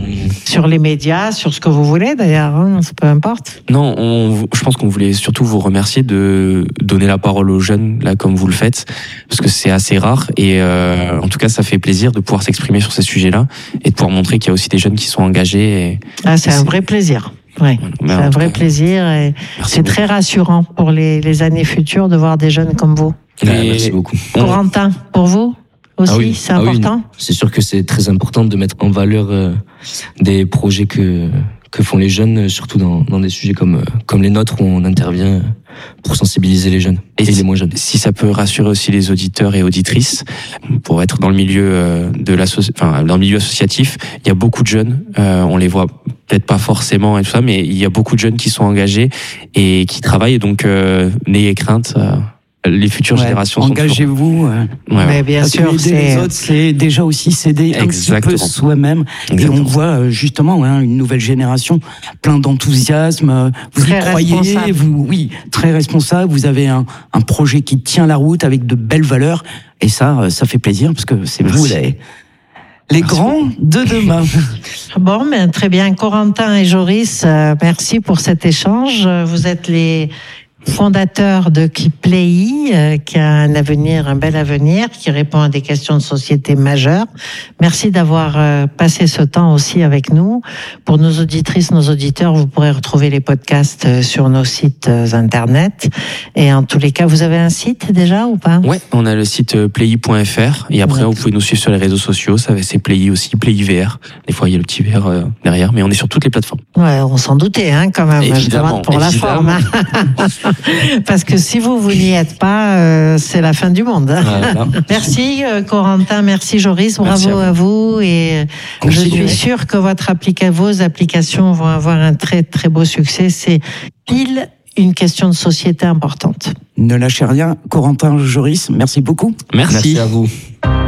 S4: Sur les médias, sur ce que vous voulez d'ailleurs, hein, peu importe.
S6: Non, on, je pense qu'on voulait surtout vous remercier de donner la parole aux jeunes, là, comme vous le faites, parce que c'est assez rare. Et euh, en tout cas, ça fait plaisir de pouvoir s'exprimer sur ces sujets-là et de pouvoir montrer qu'il y a aussi des jeunes qui sont engagés. Et,
S4: Ah, c'est un
S6: C'est-
S4: vrai plaisir. Ouais.
S6: Voilà.
S4: C'est
S6: Mais en
S4: un
S6: tout
S4: vrai
S6: cas,
S4: plaisir et
S6: merci
S4: c'est
S6: beaucoup.
S4: très rassurant pour les, les années futures de voir des jeunes comme vous.
S5: Ouais,
S6: Et-
S5: merci beaucoup.
S6: On-
S4: Corentin, pour vous aussi,
S5: Ah oui,
S4: c'est
S5: ah oui,
S4: important.
S5: c'est sûr que c'est très important de mettre en valeur euh, des projets que que font les jeunes, surtout dans, dans des sujets comme euh, comme les nôtres où on intervient pour sensibiliser les jeunes et,
S6: Et
S5: les moins jeunes.
S6: Si ça peut rassurer aussi les auditeurs et auditrices, pour être dans le milieu euh, de l'asso- enfin dans le milieu associatif, il y a beaucoup de jeunes. Euh, on les voit peut-être pas forcément et tout ça, mais il y a beaucoup de jeunes qui sont engagés et qui travaillent. Donc euh, n'ayez crainte. euh, les futures
S2: Ouais,
S6: générations sont
S2: engagez-vous. euh,
S6: toujours- Ouais,
S4: Mais
S6: ouais.
S4: bien
S2: Parce que
S4: sûr,
S2: aider les
S4: c'est
S2: autres, c'est déjà aussi s'aider un petit peu
S6: Exactement.
S2: soi-même. Et
S6: Exactement.
S2: on voit euh, justement hein, une nouvelle génération plein d'enthousiasme. euh, Vous
S4: Très
S2: y croyez,
S4: responsable.
S2: vous, oui, très responsable. Vous avez un, un projet qui tient la route avec de belles valeurs. Et ça, euh, ça fait plaisir parce que c'est vous
S6: Merci.
S2: les, les grands de demain.
S4: bon, mais très bien. Corentin et Joris, euh, merci pour cet échange. Vous êtes les fondateur de Play, euh, qui a un avenir, un bel avenir, qui répond à des questions de société majeures. Merci d'avoir euh, passé ce temps aussi avec nous. Pour nos auditrices, nos auditeurs, vous pourrez retrouver les podcasts euh, sur nos sites euh, internet. Et en tous les cas, vous avez un site déjà ou pas?
S6: Ouais, on a le site euh, playi point f r et après
S4: Ouais.
S6: vous pouvez nous suivre sur les réseaux sociaux, ça c'est Playi aussi, Playi V R. Des fois il y a le petit V R euh, derrière, mais on est sur toutes les plateformes.
S4: Ouais, on s'en doutait, hein, quand même. Je
S6: Évidemment,
S4: demande pour la forme.
S6: évidemment.
S4: hein. Parce que si vous, vous n'y êtes pas, euh, c'est la fin du monde. hein.
S5: Voilà.
S4: Merci euh, Corentin, merci Joris, bravo
S6: Merci à
S4: à vous et euh, je
S2: Continuez.
S4: suis sûre que votre applica vos applications vont avoir un très très beau succès. C'est pile une question de société importante.
S2: Ne lâchez rien. Corentin, Joris, merci beaucoup.
S6: Merci.
S5: Merci à vous.